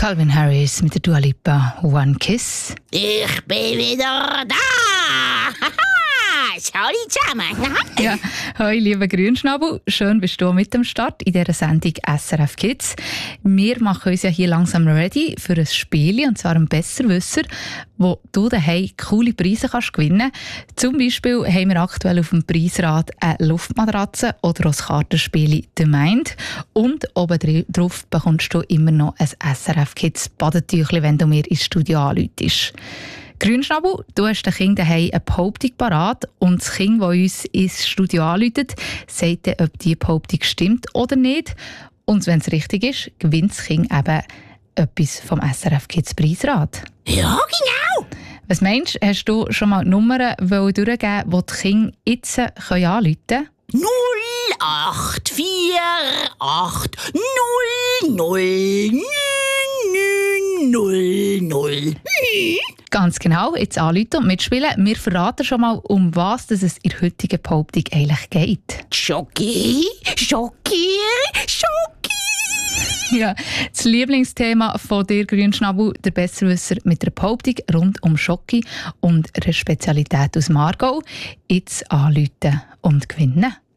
Calvin Harris mit der Dua Lipa, One Kiss. Ich bin wieder da! Hallo zusammen! Ja, hoi liebe Grünschnabel, schön bist du mit am Start in dieser Sendung SRF Kids. Wir machen uns ja hier langsam ready für ein Spiel, und zwar ein Besserwisser, wo du daheim coole Preise kannst gewinnen. Zum Beispiel haben wir aktuell auf dem Preisrad eine Luftmatratze oder das Kartenspiel «The Mind». Und oben drauf bekommst du immer noch ein SRF Kids Badetüchli, wenn du mir ins Studio anrufst. Grünschnabel, du hast den Kind daheim eine Behauptung parat, und das Kind, das uns ins Studio anruft, sagt dann, ob diese Behauptung stimmt oder nicht. Und wenn es richtig ist, gewinnt das Kind eben etwas vom SRF Kids Preisrad. Ja, genau! Was meinst du, hast du schon mal die Nummern durchgegeben, die die Kinder jetzt anrufen können? 0848 00 900. Ganz genau, jetzt anrufen und mitspielen. Wir verraten schon mal, um was es in der heutigen Behauptung eigentlich geht. Schoki, Schoki, Schoki! Ja, das Lieblingsthema von dir, Grünschnabel, der Besserwisser mit der Behauptung rund um Schoki und einer Spezialität aus Margau. Jetzt anrufen und gewinnen.